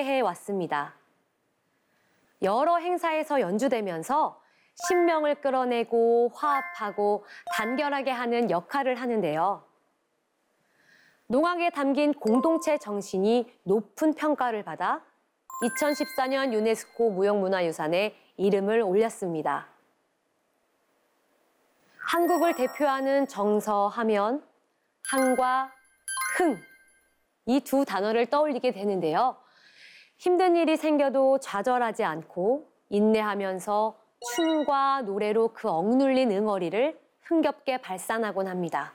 노래해 왔습니다. 여러 행사에서 연주되면서 신명을 끌어내고 화합하고 단결하게 하는 역할을 하는데요. 농악에 담긴 공동체 정신이 높은 평가를 받아 2014년 유네스코 무형문화유산에 이름을 올렸습니다. 한국을 대표하는 정서하면 한과 흥, 이 두 단어를 떠올리게 되는데요. 힘든 일이 생겨도 좌절하지 않고 인내하면서 춤과 노래로 그 억눌린 응어리를 흥겹게 발산하곤 합니다.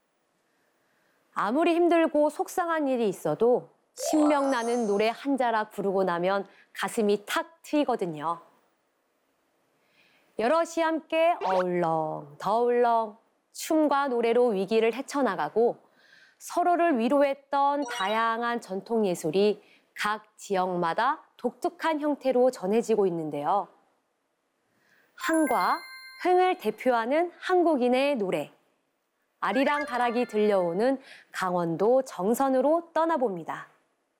아무리 힘들고 속상한 일이 있어도 신명나는 노래 한 자락 부르고 나면 가슴이 탁 트이거든요. 여럿이 함께 어울렁 더울렁 춤과 노래로 위기를 헤쳐나가고 서로를 위로했던 다양한 전통 예술이 각 지역마다 독특한 형태로 전해지고 있는데요. 한과 흥을 대표하는 한국인의 노래. 아리랑 가락이 들려오는 강원도 정선으로 떠나봅니다.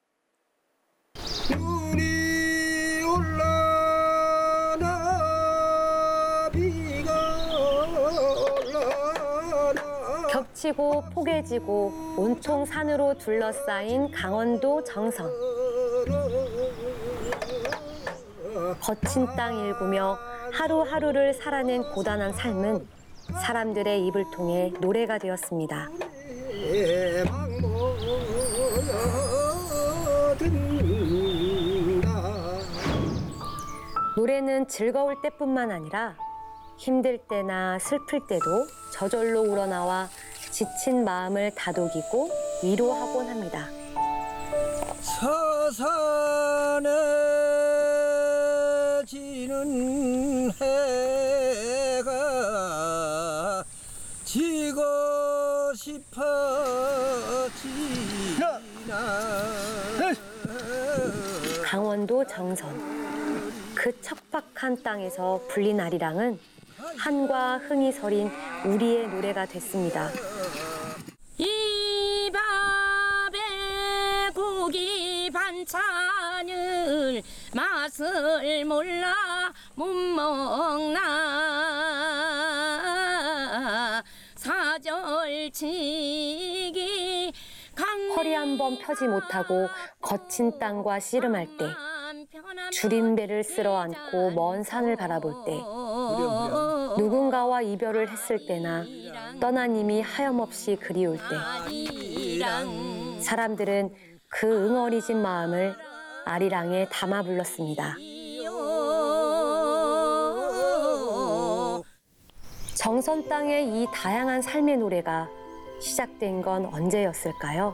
눈이 올라나 비가 올라나 겹치고 포개지고 온통 산으로 둘러싸인 강원도 정선. 거친 땅 일구며 하루하루를 살아낸 고단한 삶은 사람들의 입을 통해 노래가 되었습니다. 노래는 즐거울 때뿐만 아니라 힘들 때나 슬플 때도 저절로 우러나와 지친 마음을 다독이고 위로하곤 합니다. 서산에 지는 해가 지고 싶어지나 강원도 정선. 그 척박한 땅에서 불린 아리랑은 한과 흥이 서린 우리의 노래가 됐습니다. 이 밥에 고기 반찬을 맛을 몰라 못 먹나 사절치기 허리 한 번 펴지 못하고 거친 땅과 씨름할 때 줄인 배를 쓸어 안고 먼 산을 바라볼 때 누군가와 이별을 했을 때나 떠난 이미 하염없이 그리울 때 사람들은 그 응어리진 마음을 아리랑에 담아 불렀습니다. 정선 땅의 이 다양한 삶의 노래가 시작된 건 언제였을까요?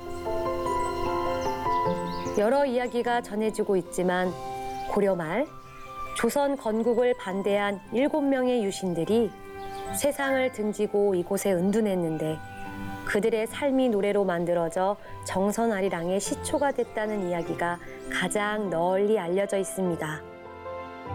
여러 이야기가 전해지고 있지만 고려 말 조선 건국을 반대한 7명의 유신들이 세상을 등지고 이곳에 은둔했는데 그들의 삶이 노래로 만들어져 정선 아리랑의 시초가 됐다는 이야기가 가장 널리 알려져 있습니다.